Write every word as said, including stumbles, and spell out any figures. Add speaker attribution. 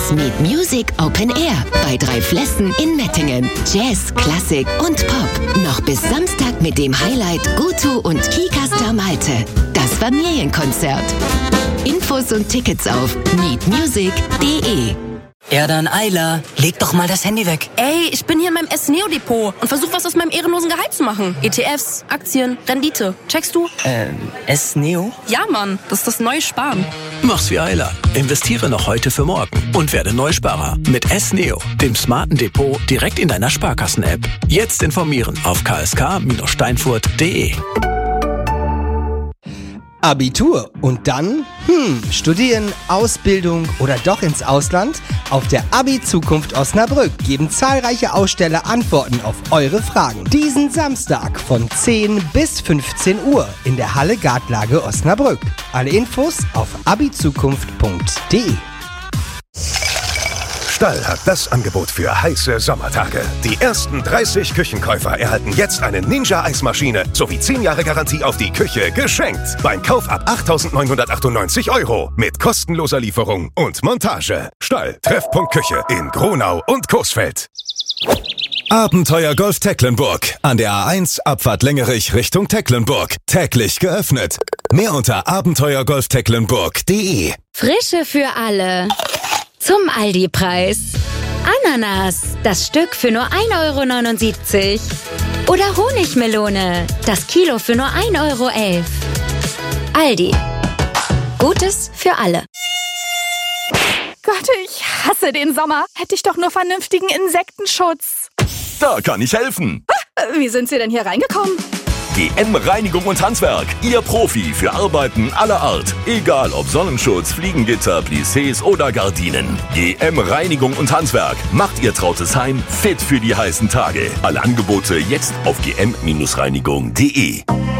Speaker 1: Das Meet Music Open Air bei drei Flessen in Mettingen. Jazz, Klassik und Pop. Noch bis Samstag mit dem Highlight Gutu und Kika Malte. Das Familienkonzert. Infos und Tickets auf meet music punkt de.
Speaker 2: Ja dann, Ayla, leg doch mal das Handy weg.
Speaker 3: Ey, ich bin hier in meinem S-Neo-Depot und versuche was aus meinem ehrenlosen Gehalt zu machen. E T Fs, Aktien, Rendite. Checkst du?
Speaker 2: Ähm, S-Neo?
Speaker 3: Ja, Mann, das ist das neue Sparen.
Speaker 4: Mach's wie Ayla. Investiere noch heute für morgen und werde Neusparer. Mit S-Neo, dem smarten Depot direkt in deiner Sparkassen-App. Jetzt informieren auf k s k Bindestrich steinfurt punkt de.
Speaker 5: Abitur und dann? Hm, studieren, Ausbildung oder doch ins Ausland? Auf der Abi-Zukunft Osnabrück geben zahlreiche Aussteller Antworten auf eure Fragen. Diesen Samstag von zehn bis fünfzehn Uhr in der Halle Gartlage Osnabrück. Alle Infos auf abizukunft punkt de.
Speaker 6: Stall hat das Angebot für heiße Sommertage. Die ersten dreißig Küchenkäufer erhalten jetzt eine Ninja-Eismaschine sowie zehn Jahre Garantie auf die Küche geschenkt. Beim Kauf ab achttausendneunhundertachtundneunzig Euro mit kostenloser Lieferung und Montage. Stall, Treffpunkt Küche in Gronau und Coesfeld. Abenteuer Golf Tecklenburg. An der A eins Abfahrt Längerich Richtung Tecklenburg. Täglich geöffnet. Mehr unter abenteuergolf tecklenburg punkt de.
Speaker 7: Frische für alle. Zum Aldi-Preis. Ananas, das Stück für nur ein Euro neunundsiebzig. Oder Honigmelone, das Kilo für nur ein Euro elf. Aldi. Gutes für alle.
Speaker 8: Gott, ich hasse den Sommer. Hätte ich doch nur vernünftigen Insektenschutz.
Speaker 9: Da kann ich helfen.
Speaker 8: Ah, wie sind Sie denn hier reingekommen?
Speaker 9: G M Reinigung und Handwerk. Ihr Profi für Arbeiten aller Art. Egal ob Sonnenschutz, Fliegengitter, Plissés oder Gardinen. G M Reinigung und Handwerk macht Ihr trautes Heim fit für die heißen Tage. Alle Angebote jetzt auf g m Bindestrich reinigung punkt de.